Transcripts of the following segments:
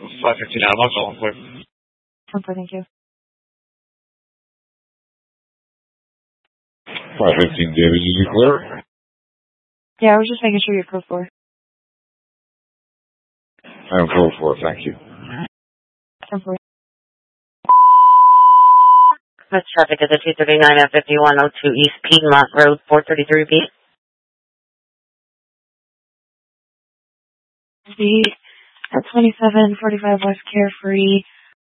515 Adam, I'll call him quick. Okay, thank you. 515 David, is you clear? Yeah, I was just making sure you're code 4. I'm code 4, thank you. 10-4. This traffic is at 239 at 5102 East Piedmont Road, 433B. Speed at 2745 West Carefree.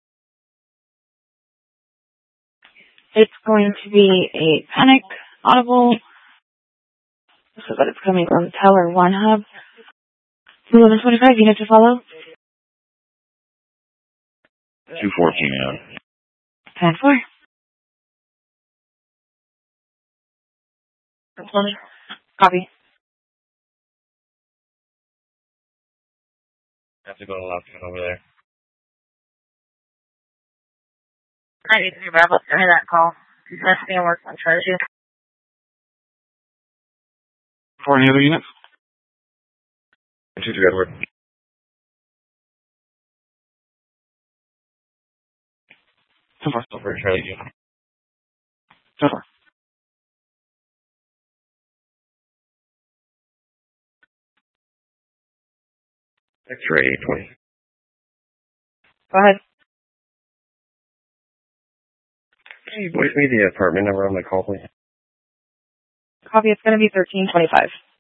It's going to be a panic audible, so that it's coming from Tower 1 Hub. 1125 units to follow. 214 Adam. 10-4. Copy. I have to go to the left one over there. 93 Bravo, I hear that call. Testing and work on charge you. For any other units? 2-2 Edward. Over Charlie unit. 10-4. X-ray 20. Go ahead. Can you voice me the apartment number on my call, please? Copy, it's going to be 1325.